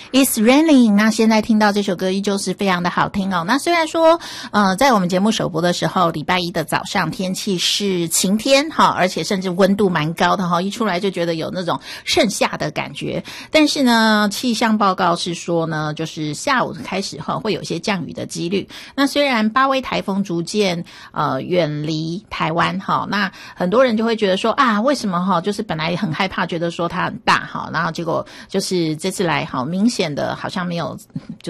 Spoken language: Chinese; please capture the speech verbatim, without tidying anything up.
It's Raining。 那现在听到这首歌依旧是非常的好听哦。那虽然说呃，在我们节目首播的时候，礼拜一的早上天气是晴天哈，而且甚至温度蛮高的哈，一出来就觉得有那种盛夏的感觉。但是呢，气象报告是说呢，就是下午开始哈会有一些降雨的几率。那虽然八威台风逐渐呃远离台湾哈，那很多人就会觉得说啊，为什么哈，就是本来很害怕，觉得说它很大哈，然后结果就是这次来好明显的好像没有就